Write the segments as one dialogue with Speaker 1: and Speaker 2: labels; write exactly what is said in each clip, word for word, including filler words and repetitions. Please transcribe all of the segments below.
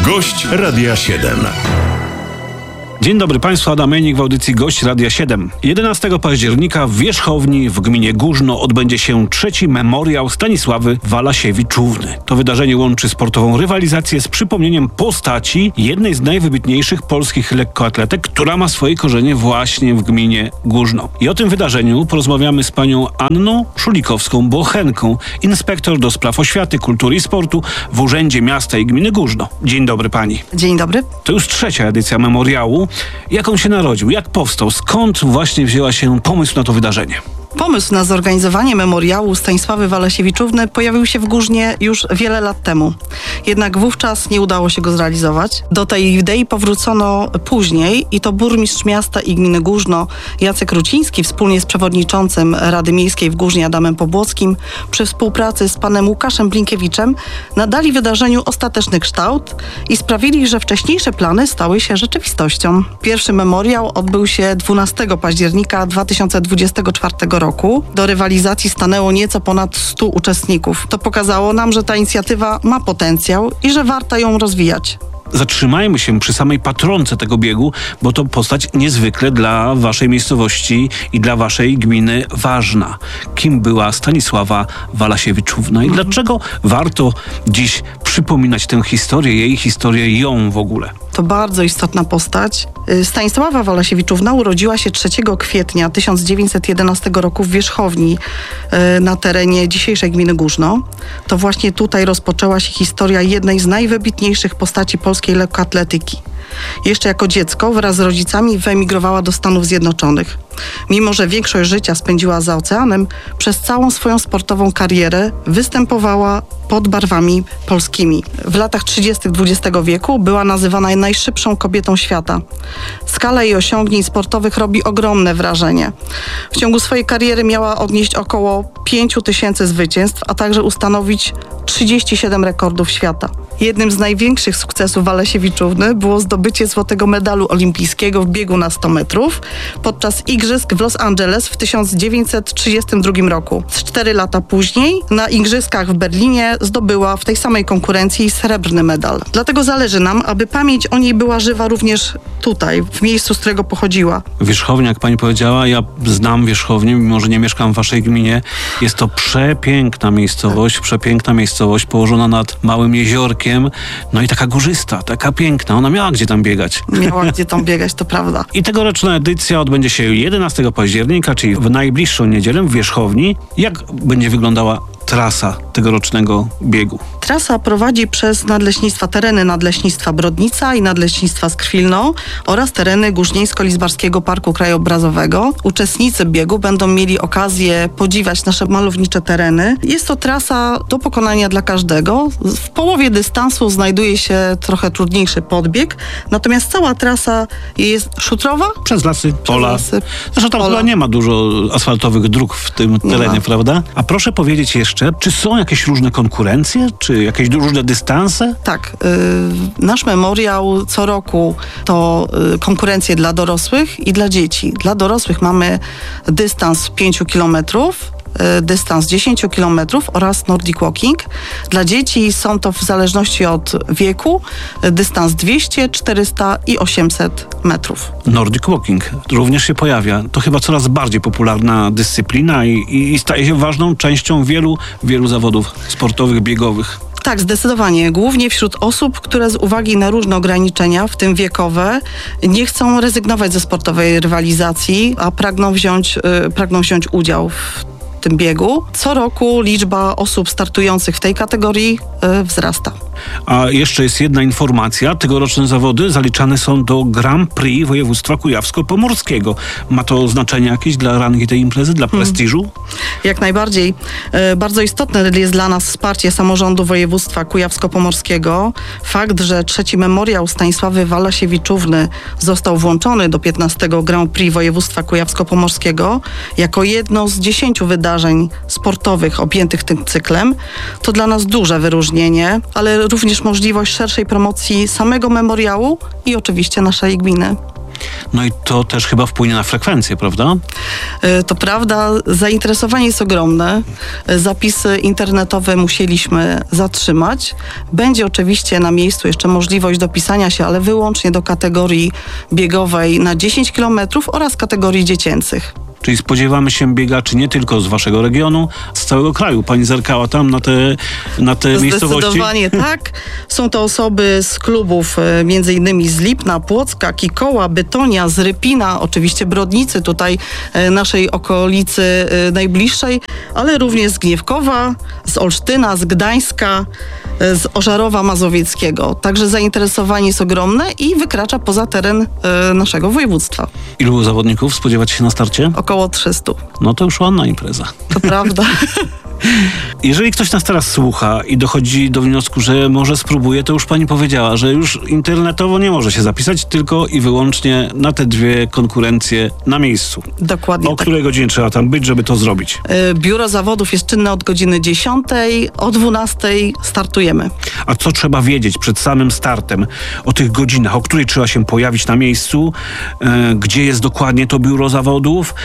Speaker 1: Gość Radia siedem.
Speaker 2: Dzień dobry Państwu, Adam Mejnik w audycji Gość Radia siedem. jedenastego października w Wierzchowni w gminie Górzno odbędzie się trzeci memoriał Stanisławy Walasiewiczówny. To wydarzenie łączy sportową rywalizację z przypomnieniem postaci jednej z najwybitniejszych polskich lekkoatletek, która ma swoje korzenie właśnie w gminie Górzno. I o tym wydarzeniu porozmawiamy z panią Anną Szulikowską-Bochenką, inspektor do spraw oświaty, kultury i sportu w Urzędzie Miasta i Gminy Górzno. Dzień dobry pani.
Speaker 3: Dzień dobry.
Speaker 2: To już trzecia edycja memoriału. Jak on się narodził? Jak powstał? Skąd właśnie wzięła się pomysł na to wydarzenie?
Speaker 3: Pomysł na zorganizowanie memoriału Stanisławy Walasiewiczówny pojawił się w Górznie już wiele lat temu. Jednak wówczas nie udało się go zrealizować. Do tej idei powrócono później i to burmistrz miasta i gminy Górzno Jacek Ruciński wspólnie z przewodniczącym Rady Miejskiej w Górznie Adamem Pobłockim przy współpracy z panem Łukaszem Blinkiewiczem nadali wydarzeniu ostateczny kształt i sprawili, że wcześniejsze plany stały się rzeczywistością. Pierwszy memoriał odbył się dwunastego października dwa tysiące dwudziestego czwartego roku. roku. Do rywalizacji stanęło nieco ponad stu uczestników. To pokazało nam, że ta inicjatywa ma potencjał i że warto ją rozwijać.
Speaker 2: Zatrzymajmy się przy samej patronce tego biegu, bo to postać niezwykle dla waszej miejscowości i dla waszej gminy ważna. Kim była Stanisława Walasiewiczówna i mhm. dlaczego warto dziś przypominać tę historię, jej historię, ją w ogóle?
Speaker 3: To bardzo istotna postać. Stanisława Walasiewiczówna urodziła się trzeciego kwietnia tysiąc dziewięćset jedenastego roku w Wierzchowni na terenie dzisiejszej gminy Górzno. To właśnie tutaj rozpoczęła się historia jednej z najwybitniejszych postaci polskiej lekkoatletyki. Jeszcze jako dziecko wraz z rodzicami wyemigrowała do Stanów Zjednoczonych. Mimo że większość życia spędziła za oceanem, przez całą swoją sportową karierę występowała pod barwami polskimi. W latach trzydziestych dwudziestego wieku była nazywana najszybszą kobietą świata. Skala jej osiągnięć sportowych robi ogromne wrażenie. W ciągu swojej kariery miała odnieść około pięć tysięcy zwycięstw, a także ustanowić trzydzieści siedem rekordów świata. Jednym z największych sukcesów Walasiewiczówny było zdobycie złotego medalu olimpijskiego w biegu na sto metrów podczas igrzysk w Los Angeles w tysiąc dziewięćset trzydziestym drugim roku. Cztery lata później na igrzyskach w Berlinie zdobyła w tej samej konkurencji srebrny medal. Dlatego zależy nam, aby pamięć o niej była żywa również tutaj, w miejscu, z którego pochodziła.
Speaker 2: Wierzchownia, jak pani powiedziała, ja znam Wierzchownię, mimo że nie mieszkam w waszej gminie. Jest to przepiękna miejscowość, tak. przepiękna miejscowość położona nad małym jeziorkiem. No i taka górzysta, taka piękna. Ona miała gdzie tam biegać.
Speaker 3: Miała gdzie tam biegać, to prawda.
Speaker 2: I tegoroczna edycja odbędzie się jedenastego października, czyli w najbliższą niedzielę w Wierzchowni. Jak będzie wyglądała trasa tegorocznego biegu?
Speaker 3: Trasa prowadzi przez nadleśnictwa, tereny Nadleśnictwa Brodnica i Nadleśnictwa Skrwilno oraz tereny Górznieńsko-Lizbarskiego Parku Krajobrazowego. Uczestnicy biegu będą mieli okazję podziwiać nasze malownicze tereny. Jest to trasa do pokonania dla każdego. W połowie dystansu znajduje się trochę trudniejszy podbieg, natomiast cała trasa jest szutrowa.
Speaker 2: Przez lasy, pola.
Speaker 3: Lasy,
Speaker 2: Zresztą tam
Speaker 3: pola.
Speaker 2: chyba nie ma dużo asfaltowych dróg w tym terenie, prawda? A proszę powiedzieć jeszcze, czy są jakieś różne konkurencje, czy jakieś różne dystanse?
Speaker 3: Tak. Yy, nasz memoriał co roku to yy, konkurencje dla dorosłych i dla dzieci. Dla dorosłych mamy dystans pięć kilometrów, dystans dziesięć kilometrów oraz Nordic Walking. Dla dzieci są to w zależności od wieku dystans dwieście, czterysta i osiemset metrów.
Speaker 2: Nordic Walking również się pojawia. To chyba coraz bardziej popularna dyscyplina i, i staje się ważną częścią wielu, wielu zawodów sportowych, biegowych.
Speaker 3: Tak, zdecydowanie. Głównie wśród osób, które z uwagi na różne ograniczenia, w tym wiekowe, nie chcą rezygnować ze sportowej rywalizacji, a pragną wziąć, yy, pragną wziąć udział w tym biegu. Co roku liczba osób startujących w tej kategorii yy, wzrasta.
Speaker 2: A jeszcze jest jedna informacja. Tegoroczne zawody zaliczane są do Grand Prix województwa kujawsko-pomorskiego. Ma to znaczenie jakieś dla rangi tej imprezy, dla prestiżu? Hmm.
Speaker 3: Jak najbardziej. E, bardzo istotne jest dla nas wsparcie samorządu województwa kujawsko-pomorskiego. Fakt, że trzeci memoriał Stanisławy Walasiewiczówny został włączony do piętnastego Grand Prix województwa kujawsko-pomorskiego jako jedno z dziesięciu wydarzeń sportowych objętych tym cyklem, to dla nas duże wyróżnienie, ale również możliwość szerszej promocji samego memoriału i oczywiście naszej gminy.
Speaker 2: No i to też chyba wpłynie na frekwencję, prawda?
Speaker 3: To prawda, zainteresowanie jest ogromne. Zapisy internetowe musieliśmy zatrzymać. Będzie oczywiście na miejscu jeszcze możliwość dopisania się, ale wyłącznie do kategorii biegowej na dziesięć kilometrów oraz kategorii dziecięcych.
Speaker 2: Czyli spodziewamy się biegaczy nie tylko z waszego regionu, z całego kraju. Pani zerkała tam na te, na te miejscowości?
Speaker 3: Zdecydowanie tak. Są to osoby z klubów e, między innymi z Lipna, Płocka, Kikoła, Bytonia, z Rypina, oczywiście Brodnicy, tutaj e, naszej okolicy e, najbliższej, ale również z Gniewkowa, z Olsztyna, z Gdańska, e, z Ożarowa Mazowieckiego. Także zainteresowanie jest ogromne i wykracza poza teren e, naszego województwa.
Speaker 2: Ilu zawodników spodziewacie się na starcie?
Speaker 3: Około trzysta.
Speaker 2: No to już ładna impreza.
Speaker 3: To prawda.
Speaker 2: Jeżeli ktoś nas teraz słucha i dochodzi do wniosku, że może spróbuje, to już pani powiedziała, że już internetowo nie może się zapisać, tylko i wyłącznie na te dwie konkurencje na miejscu.
Speaker 3: Dokładnie.
Speaker 2: O
Speaker 3: tak.
Speaker 2: której godzinie trzeba tam być, żeby to zrobić?
Speaker 3: Biuro zawodów jest czynne od godziny dziesiątej, o dwunastej startujemy.
Speaker 2: A co trzeba wiedzieć przed samym startem o tych godzinach, o której trzeba się pojawić na miejscu, e, gdzie jest dokładnie to biuro zawodów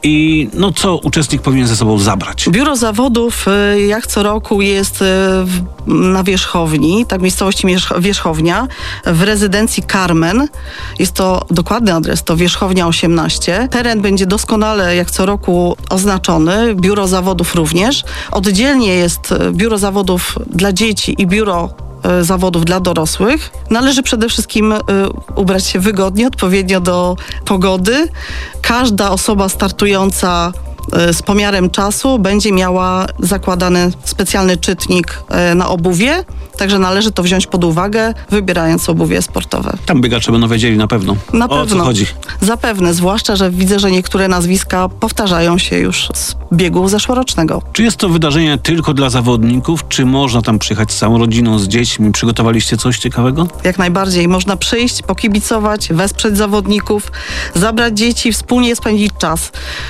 Speaker 2: i no co uczestnik powinien ze sobą zabrać?
Speaker 3: Biuro zawodów jak co roku jest w, na wierzchowni, tak miejscowości Wierzchownia, w rezydencji Carmen. Jest to dokładny adres, to Wierzchownia osiemnaście. Teren będzie doskonale jak co roku oznaczony, biuro zawodów również. Oddzielnie jest biuro zawodów dla dzieci i biuro zawodów dla dorosłych. Należy przede wszystkim y, ubrać się wygodnie, odpowiednio do pogody. Każda osoba startująca z pomiarem czasu będzie miała zakładany specjalny czytnik na obuwie, także należy to wziąć pod uwagę, wybierając obuwie sportowe.
Speaker 2: Tam biegacze będą wiedzieli na pewno,
Speaker 3: na
Speaker 2: o
Speaker 3: pewno.
Speaker 2: co chodzi.
Speaker 3: Zapewne, zwłaszcza, że widzę, że niektóre nazwiska powtarzają się już z biegu zeszłorocznego.
Speaker 2: Czy jest to wydarzenie tylko dla zawodników, czy można tam przyjechać z całą rodziną, z dziećmi? Przygotowaliście coś ciekawego?
Speaker 3: Jak najbardziej. Można przyjść, pokibicować, wesprzeć zawodników, zabrać dzieci, wspólnie spędzić czas.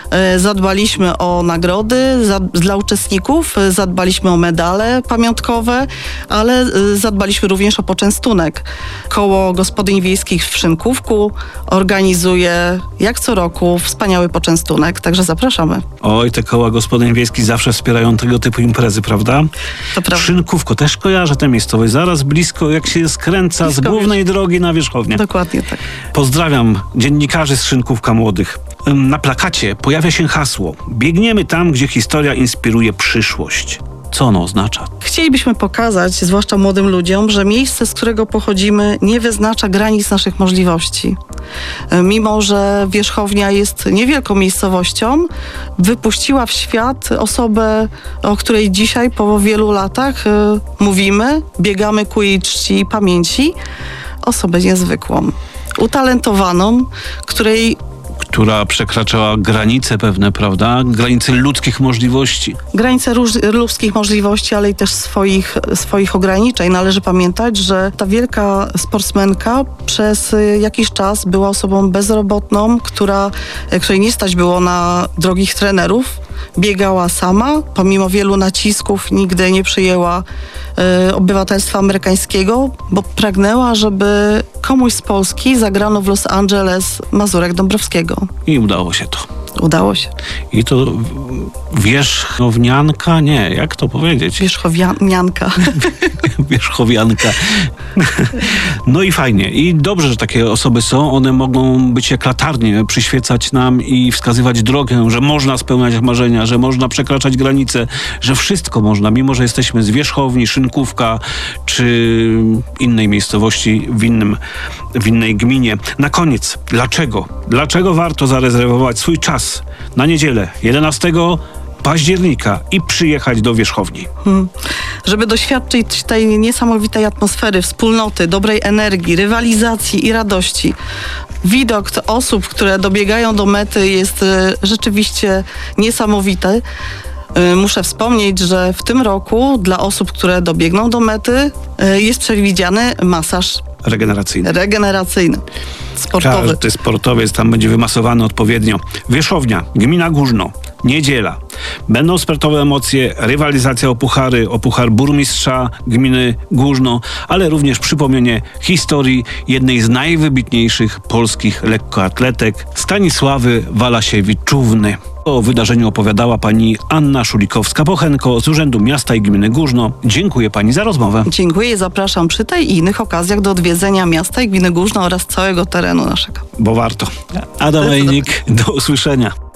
Speaker 3: Zadbaliśmy o nagrody za, dla uczestników, zadbaliśmy o medale pamiątkowe, ale zadbaliśmy również o poczęstunek. Koło Gospodyń Wiejskich w Szynkówku organizuje jak co roku wspaniały poczęstunek, także zapraszamy.
Speaker 2: Oj, te koła gospodyń wiejskich zawsze wspierają tego typu imprezy, prawda?
Speaker 3: To prawda.
Speaker 2: Szynkówko, też kojarzę tę miejscowość, zaraz blisko, jak się skręca blisko z głównej wiesz. drogi na wierzchownię.
Speaker 3: Dokładnie tak.
Speaker 2: Pozdrawiam dziennikarzy z Szynkówka Młodych. Na plakacie pojawia się hasło: biegniemy tam, gdzie historia inspiruje przyszłość. Co ono oznacza?
Speaker 3: Chcielibyśmy pokazać, zwłaszcza młodym ludziom, że miejsce, z którego pochodzimy, nie wyznacza granic naszych możliwości. Mimo że Wierzchownia jest niewielką miejscowością, wypuściła w świat osobę, o której dzisiaj po wielu latach mówimy, biegamy ku jej czci i pamięci, osobę niezwykłą, utalentowaną, której
Speaker 2: która przekraczała granice pewne, prawda? Granice ludzkich możliwości.
Speaker 3: Granice róż, ludzkich możliwości, ale i też swoich, swoich ograniczeń. Należy pamiętać, że ta wielka sportsmenka przez jakiś czas była osobą bezrobotną, która, której nie stać było na drogich trenerów. Biegała sama, pomimo wielu nacisków nigdy nie przyjęła y, obywatelstwa amerykańskiego, bo pragnęła, żeby komuś z Polski zagrano w Los Angeles Mazurek Dąbrowskiego.
Speaker 2: I udało się to.
Speaker 3: Udało się.
Speaker 2: I to wierzchownianka? Nie, jak to powiedzieć?
Speaker 3: Wierzchownianka.
Speaker 2: Wierzchowianka. No i fajnie. I dobrze, że takie osoby są. One mogą być jak latarnie, przyświecać nam i wskazywać drogę, że można spełniać marzenia, że można przekraczać granice, że wszystko można, mimo że jesteśmy z Wierzchowni, Szynkówka czy innej miejscowości w, innym, w innej gminie. Na koniec, dlaczego? Dlaczego warto zarezerwować swój czas na niedzielę jedenastego października i przyjechać do Wierzchowni?
Speaker 3: Hmm. Żeby doświadczyć tej niesamowitej atmosfery, wspólnoty, dobrej energii, rywalizacji i radości. Widok osób, które dobiegają do mety, jest rzeczywiście niesamowity. Muszę wspomnieć, że w tym roku dla osób, które dobiegną do mety, jest przewidziany masaż
Speaker 2: regeneracyjny.
Speaker 3: Regeneracyjny. Sportowy.
Speaker 2: Każdy sportowiec tam będzie wymasowany odpowiednio. Wierzchownia, gmina Górzno. niedziela. Będą sportowe emocje, rywalizacja o puchary, o puchar burmistrza gminy Górzno, ale również przypomnienie historii jednej z najwybitniejszych polskich lekkoatletek, Stanisławy Walasiewicz-Czówny. O wydarzeniu opowiadała pani Anna Szulikowska-Pochenko z Urzędu Miasta i Gminy Górzno. Dziękuję pani za rozmowę.
Speaker 3: Dziękuję i zapraszam przy tej i innych okazjach do odwiedzenia miasta i gminy Górzno oraz całego terenu naszego.
Speaker 2: Bo warto. Adam Mejnik, do usłyszenia.